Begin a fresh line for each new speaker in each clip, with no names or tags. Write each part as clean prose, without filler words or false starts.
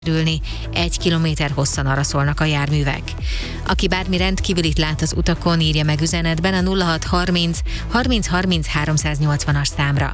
ülni, 1 kilométer hosszan araszolnak a járművek. Aki bármi rendkívülit lát az utakon, írja meg üzenetben a 0630 30 30 380-as számra.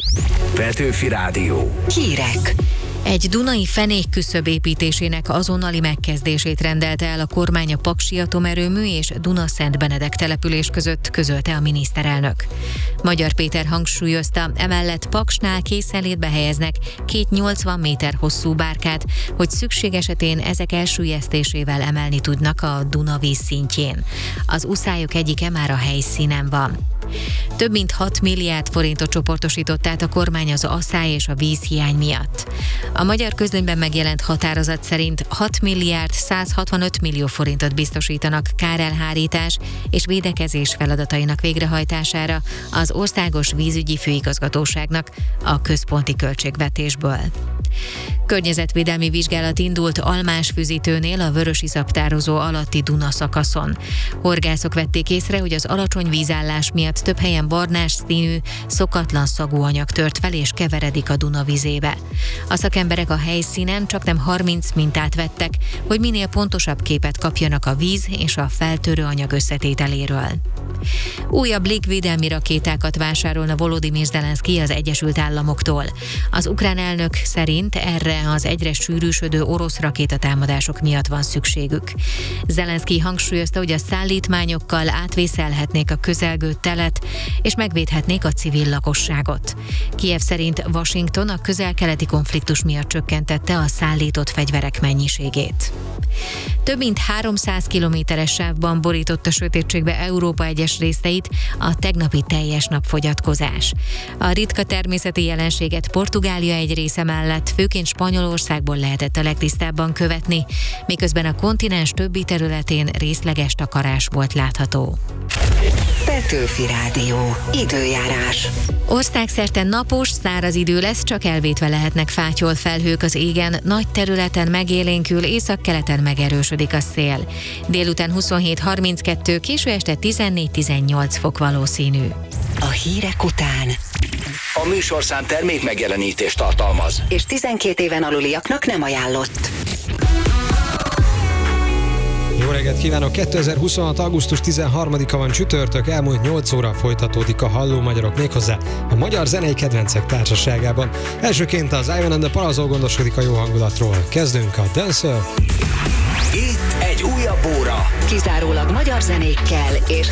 Petőfi Rádió.
Hírek.
Egy dunai fenékküszöb építésének azonnali megkezdését rendelte el a kormány a Paksi atomerőmű és Duna-Szentbenedek település között, közölte a miniszterelnök. Magyar Péter hangsúlyozta, emellett Paksnál készenlétbe helyeznek 2 80 méter hosszú bárkát, hogy szükség esetén ezek elsüllyesztésével emelni tudnak a Duna vízszintjén. Az uszályok egyike már a helyszínen van. Több mint 6 milliárd forintot csoportosított át a kormány az asszály és a vízhiány miatt. A Magyar Közlönyben megjelent határozat szerint 6 milliárd 165 millió forintot biztosítanak kárelhárítás és védekezés feladatainak végrehajtására az Országos Vízügyi Főigazgatóságnak a központi költségvetésből. Környezetvédelmi vizsgálat indult Almásfüzitőnél a vörösiszap tározó alatti Duna szakaszon. Horgászok vették észre, hogy az alacsony vízállás miatt több helyen barnás színű, szokatlan szagú anyag tört fel és keveredik a Duna vizébe. A szakemberek a helyszínen csaknem 30 mintát vettek, hogy minél pontosabb képet kapjanak a víz és a feltörő anyag összetételéről. Újabb légvédelmi rakétákat vásárolna Volodymyr Zelenszky az Egyesült Államoktól. Az ukrán elnök szerint erre az egyre sűrűsödő orosz rakétatámadások miatt van szükségük. Zelenszky hangsúlyozta, hogy a szállítmányokkal átvészelhetnék a közelgő telet, és megvédhetnék a civil lakosságot. Kijev szerint Washington a közel-keleti konfliktus miatt csökkentette a szállított fegyverek mennyiségét. Több mint 300 kilométeres sávban borította sötétségbe Európa egyes részeit a tegnapi teljes napfogyatkozás. A ritka természeti jelenséget Portugália egy része mellett főként Spanyolországból lehetett a legtisztábban követni, miközben a kontinens többi területén részleges takarás volt látható.
Petőfi Rádió. Időjárás.
Országszerte napos, száraz idő lesz, csak elvétve lehetnek fátyol felhők az égen, nagy területen megélénkül, északkeleten megerősödik a szél. Délután 27-32, késő este 14-18 fok valószínű.
A hírek után.
A műsorszám termék megjelenítést tartalmaz.
És 12 éven aluliaknak nem ajánlott.
Jó reggelt kívánok! 2026. augusztus 13-a van csütörtök, elmúlt 8 óra folytatódik a Halló Magyarok, méghozzá a Magyar Zenei Kedvencek Társaságában. Elsőként az Ivan and the Palazzo gondoskodik a jó hangulatról. Kezdünk a Dancer.
Itt egy újabb óra.
Kizárólag magyar zenékkel és